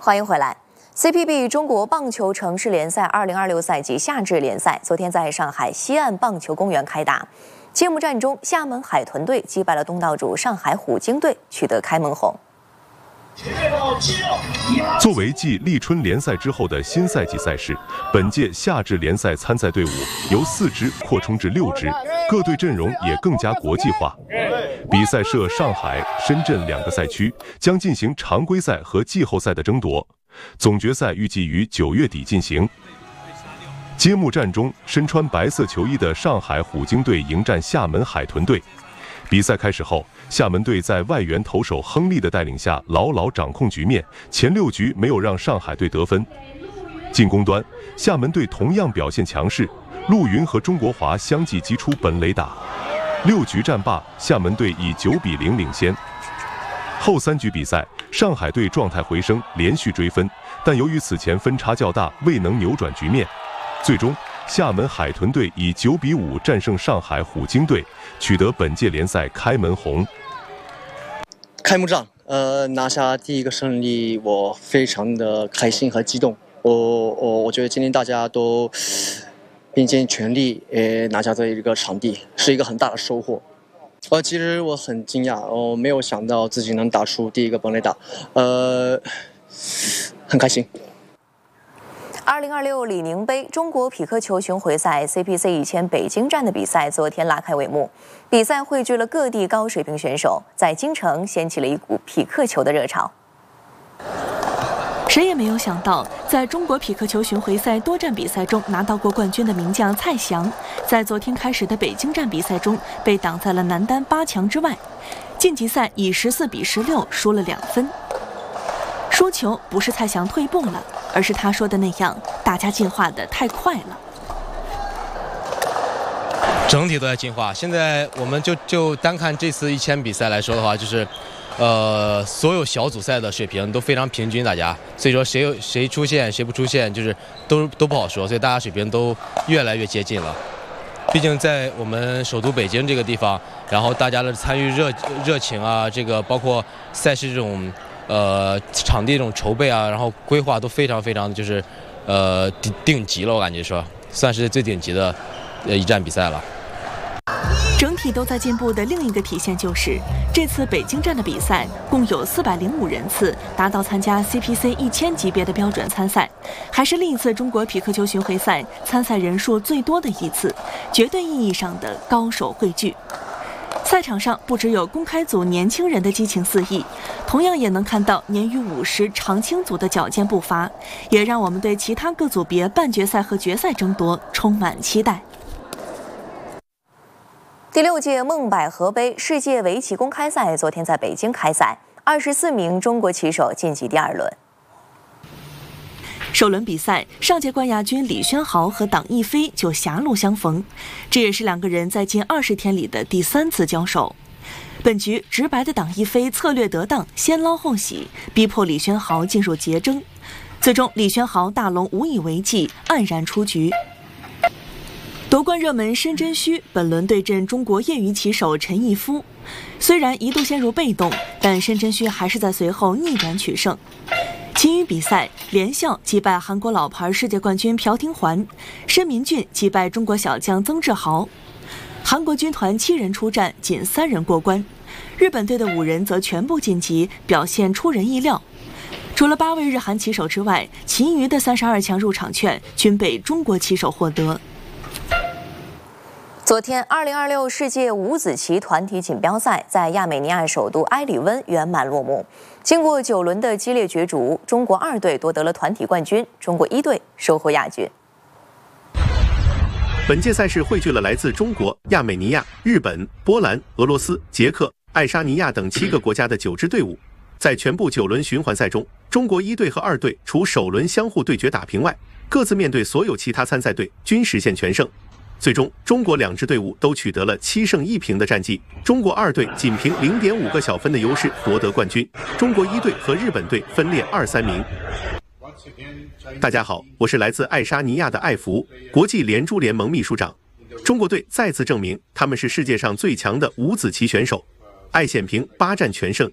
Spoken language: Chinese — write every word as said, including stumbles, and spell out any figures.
欢迎回来。C P B 中国棒球城市联赛二零二六赛季夏至联赛昨天在上海西岸棒球公园开打。揭幕战中，厦门海豚队击败了东道主上海虎鲸队，取得开门红。 作为继立春联赛之后的新赛季赛事，本届夏至联赛参赛队伍由四支扩充至六支，各队阵容也更加国际化。比赛设上海、深圳两个赛区，将进行常规赛和季后赛的争夺。总决赛预计于九月底进行。揭幕战中，身穿白色球衣的上海虎鲸队迎战厦门海豚队。比赛开始后，厦门队在外援投手亨利的带领下牢牢掌控局面，前六局没有让上海队得分。进攻端，厦门队同样表现强势，陆云和钟国华相继击出本垒打。六局战罢，厦门队以九比零领先。后三局比赛，上海队状态回升，连续追分，但由于此前分差较大，未能扭转局面。最终，厦门海豚队以九比五战胜上海虎鲸队，取得本届联赛开门红。 开幕战，呃，拿下第一个胜利，我非常的开心和激动。我我我觉得今天大家都并尽全力，呃，拿下这一个场地，是一个很大的收获。呃，其实我很惊讶，我没有想到自己能打出第一个本垒打，呃，很开心。 二零二六李宁杯中国匹克球巡回赛 C P C 一千北京站的比赛昨天拉开帷幕，比赛汇聚了各地高水平选手，在京城掀起了一股匹克球的热潮。 谁也没有想到，在中国匹克球巡回赛多站比赛中拿到过冠军的名将蔡翔，在昨天开始的北京站比赛中被挡在了男单八强之外，晋级赛以十四比十六输了两分。输球不是蔡翔退步了，而是他说的那样，大家进化的太快了。 整体都在进化。现在我们就就单看这次一千比赛来说的话，就是，呃，所有小组赛的水平都非常平均，大家，所以说谁有谁出现谁不出现，就是都都不好说，所以大家水平都越来越接近了。毕竟在我们首都北京这个地方，然后大家的参与热热情啊，这个包括赛事这种。呃，场地这种筹备啊，然后规划都非常非常就是，呃，顶顶级了，我感觉说算是最顶级的呃一站比赛了。 整体都在进步的另一个体现就是，这次北京站的比赛共有四百零五人次达到参加 C P C 一千级别的标准参赛，还是另一次中国匹克球巡回赛参赛人数最多的一次，绝对意义上的高手汇聚。赛场上不只有公开组年轻人的激情四溢，同样也能看到年逾五十长青组的矫健步伐，也让我们对其他各组别半决赛和决赛争夺充满期待。 第六届梦百合杯世界围棋公开赛昨天在北京开赛，二十四名中国棋手晋级第二轮。 首轮比赛，上届冠亚军李轩豪和党亦飞就狭路相逢，这也是两个人在近二十天里的第三次交手。本局直白的党亦飞策略得当，先捞后洗，逼迫李轩豪进入劫争，最终李轩豪大龙无以为继，黯然出局。夺冠热门申真虚本轮对阵中国业余棋手陈逸夫，虽然一度陷入被动，但申真虚还是在随后逆转取胜。其余比赛，连笑击败韩国老牌世界冠军朴廷桓，申明俊击败中国小将曾志豪。韩国军团七人出战，仅三人过关，日本队的五人则全部晋级，表现出人意料。除了八位日韩棋手之外，其余的三十二强入场券均被中国棋手获得。 昨天，二零二六世界五子棋团体锦标赛在亚美尼亚首都埃里温圆满落幕。经过九轮的激烈角逐，中国二队夺得了团体冠军，中国一队收获亚军。 本届赛事汇聚了来自中国、亚美尼亚、日本、波兰、俄罗斯、捷克、爱沙尼亚等七个国家的九支队伍。在全部九轮循环赛中，中国一队和二队除首轮相互对决打平外，各自面对所有其他参赛队均实现全胜。最终，中国两支队伍都取得了七胜一平的战绩，中国二队仅凭 零点五个小分的优势夺得冠军，中国一队和日本队分列二三名。大家好，我是来自爱沙尼亚的艾福，国际连珠联盟秘书长。中国队再次证明他们是世界上最强的五子棋选手。艾显平八战全胜，